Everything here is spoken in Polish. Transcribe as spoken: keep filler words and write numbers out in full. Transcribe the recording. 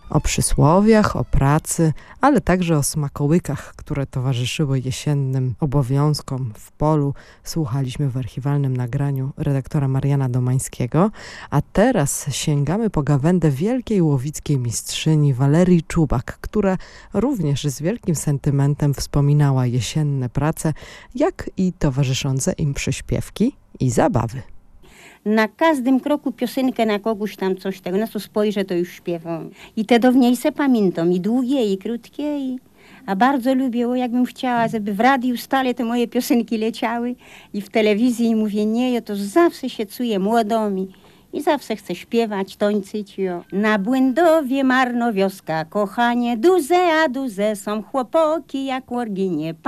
O przysłowiach, o pracy, ale także o smakołykach, które towarzyszyły jesiennym obowiązkom w polu, słuchaliśmy w archiwalnym nagraniu redaktora Mariana Domańskiego, a teraz sięgamy po gawędę wielkiej łowickiej mistrzyni Walerii Czubak, która również z wielkim sentymentem wspominała jesienne prace, jak i towarzyszące im przyśpiewki i zabawy. Na każdym kroku piosenkę na kogoś tam coś tego, na co spojrzę, to już śpiewam. I te dawniejsze pamiętam, i długie, i krótkie, i... a bardzo lubię, o jakbym chciała, żeby w radiu stale te moje piosenki leciały i w telewizji, i mówię, nie, ja to zawsze się czuję młodą i, i zawsze chcę śpiewać, tańczyć. Jo. Na Błędowie marno wioska, kochanie, duże, a duże są chłopaki jak orginie.